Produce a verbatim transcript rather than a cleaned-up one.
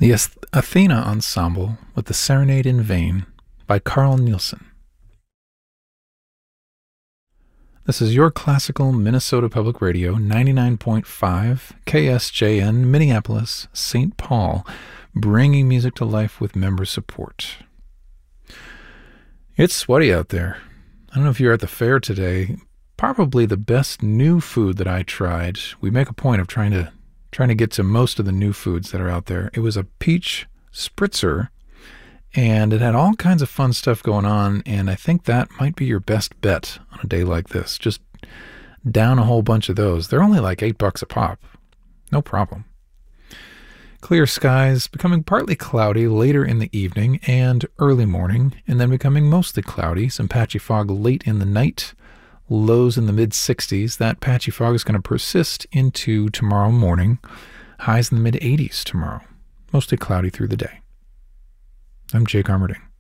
The Ath- Athena Ensemble with the Serenade in Vain by Carl Nielsen. This is your classical Minnesota Public Radio, ninety-nine point five K S J N, Minneapolis, Saint Paul, bringing music to life with member support. It's sweaty out there. I don't know if you're at the fair today. Probably the best new food that I tried. We make a point of trying to trying to get to most of the new foods that are out there. It was a peach spritzer, and it had all kinds of fun stuff going on, and I think that might be your best bet on a day like this. Just down a whole bunch of those. They're only like eight bucks a pop. No problem. Clear skies, becoming partly cloudy later in the evening and early morning, and then becoming mostly cloudy. Some patchy fog late in the night. Lows in the mid sixties. That patchy fog is going to persist into tomorrow morning. Highs in the mid eighties tomorrow. Mostly cloudy through the day. I'm Jake Armerding.